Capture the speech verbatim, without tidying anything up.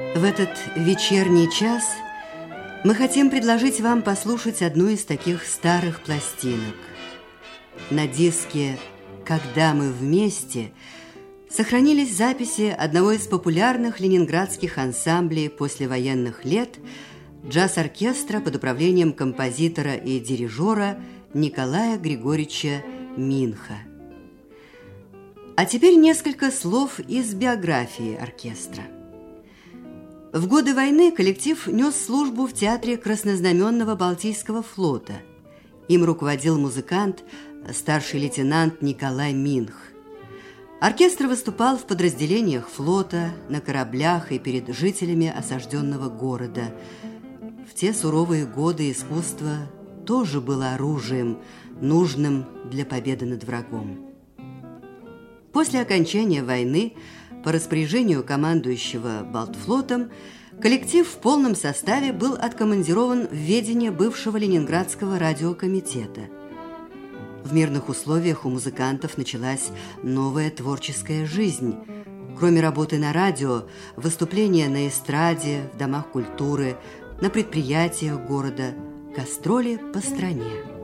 В этот вечерний час мы хотим предложить вам послушать одну из таких старых пластинок. На диске «Когда мы вместе» сохранились записи одного из популярных ленинградских ансамблей послевоенных лет, джаз-оркестра под управлением композитора и дирижера Николая Григорьевича Минха. А теперь несколько слов из биографии оркестра. В годы войны коллектив нес службу в театре Краснознаменного Балтийского флота. Им руководил музыкант, старший лейтенант Николай Минх. Оркестр выступал в подразделениях флота, на кораблях и перед жителями осажденного города. В те суровые годы искусство тоже было оружием, нужным для победы над врагом. После окончания войны, по распоряжению командующего Балтфлотом, коллектив в полном составе был откомандирован в ведение бывшего Ленинградского радиокомитета. В мирных условиях у музыкантов началась новая творческая жизнь. Кроме работы на радио, выступления на эстраде, в домах культуры, на предприятиях города, гастроли по стране.